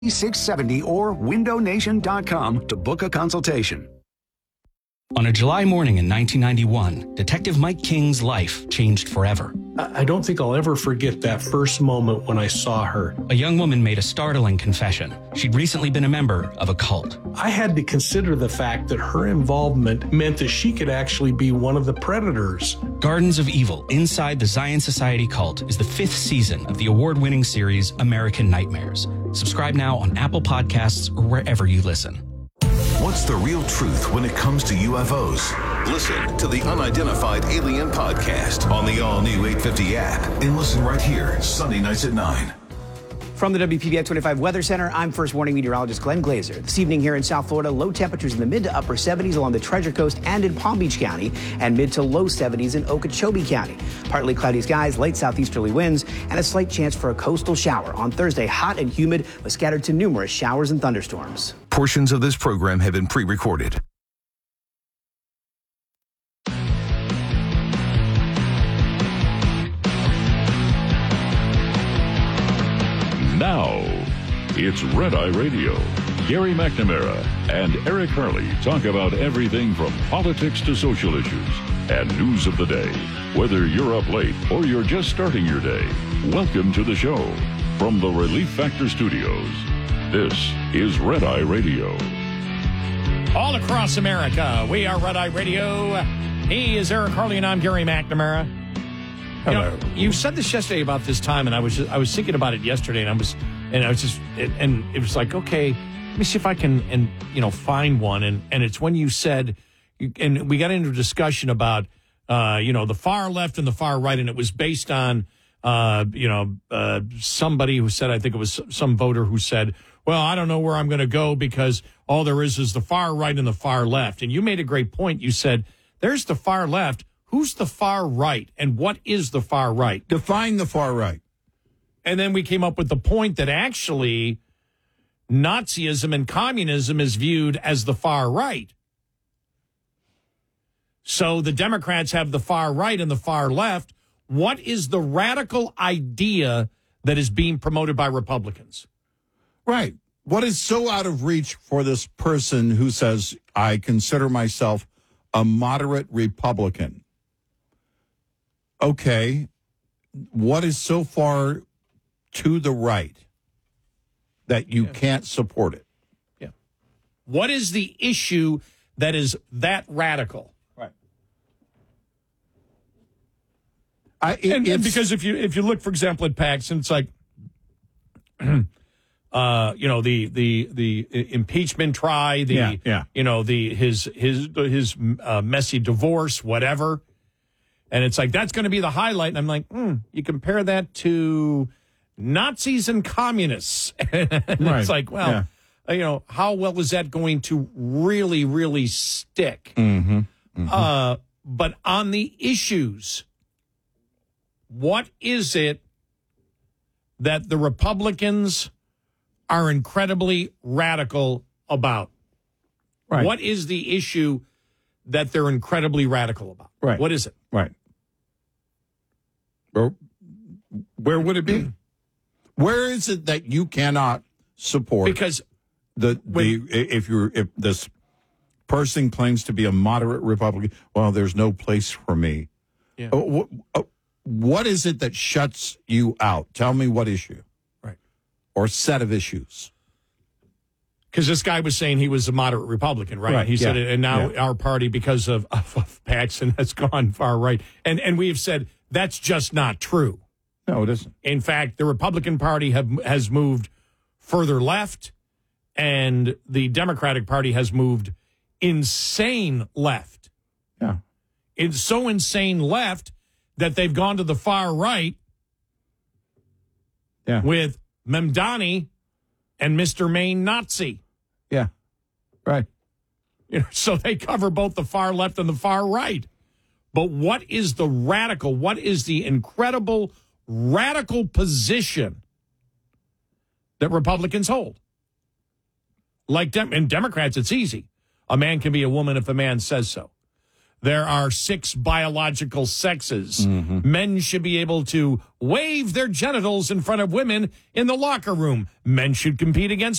670 or windownation.com to book a consultation. On a July morning in 1991, Detective Mike King's life changed forever. I don't think I'll ever forget that first moment when I saw her. A young woman made a startling confession. She'd recently been a member of a cult. I had to consider the fact that her involvement meant that she could actually be one of the predators. Gardens of Evil Inside the Zion Society Cult is the 5th season of the award-winning series American Nightmares. Subscribe now on Apple Podcasts or wherever you listen. What's the real truth when it comes to UFOs? Listen to the Unidentified Alien Podcast on the all-new 850 app and listen right here, Sunday nights at 9. From the WPBI 25 Weather Center, I'm First Warning Meteorologist Glenn Glazer. This evening here in South Florida, low temperatures in the mid to upper 70s along the Treasure Coast and in Palm Beach County, and mid to low 70s in Okeechobee County. Partly cloudy skies, light southeasterly winds, and a slight chance for a coastal shower. On Thursday, hot and humid, but scattered to numerous showers and thunderstorms. Portions of this program have been pre-recorded. Now, it's Red Eye Radio. Gary McNamara and Eric Harley talk about everything from politics to social issues and news of the day. Whether you're up late or you're just starting your day, welcome to the show. From the Relief Factor Studios, this is Red Eye Radio. All across America, we are Red Eye Radio. He is Eric Harley, and I'm Gary McNamara. You know, you said this yesterday about this time, and I was thinking about it yesterday, and it was like, okay, let me see if I can find one, and it's when you said, and we got into a discussion about the far left and the far right, and it was based on somebody who said, I think it was some voter who said, well, I don't know where I'm going to go because all there is the far right and the far left, and you made a great point. You said there's the far left. Who's the far right, and what is the far right? Define the far right. And then we came up with the point that actually Nazism and communism is viewed as the far right. So the Democrats have the far right and the far left. What is the radical idea that is being promoted by Republicans? Right. What is so out of reach for this person who says, I consider myself a moderate Republican? Okay, what is so far to the right that you can't support it? Yeah. What is the issue that is that radical? Right. And because if you look, for example, at Paxson, it's like, the impeachment try, his messy divorce, whatever. And it's like, that's going to be the highlight. And I'm like, you compare that to Nazis and communists. And It's like, well, how well is that going to really, really stick? Mm-hmm. Mm-hmm. But on the issues, what is it that the Republicans are incredibly radical about? Right. What is the issue that they're incredibly radical about? Right. What is it? Right. Where would it be? Where is it that you cannot support? Because if this person claims to be a moderate Republican, well, there's no place for me. Yeah. What is it that shuts you out? Tell me what issue. Right. Or set of issues. Because this guy was saying he was a moderate Republican, right? He said it, and now our party, because of Paxson, has gone far right. And we have said that's just not true. No, it isn't. In fact, the Republican Party has moved further left, and the Democratic Party has moved insane left. Yeah. It's so insane left that they've gone to the far right with Mamdani and Mr. Maine Nazi. Yeah, right. So they cover both the far left and the far right. But what is the radical, what is the incredible radical position that Republicans hold? Like in Democrats, it's easy. A man can be a woman if a man says so. there are 6 biological sexes. Men should be able to wave their genitals in front of women in the locker room. Men should compete against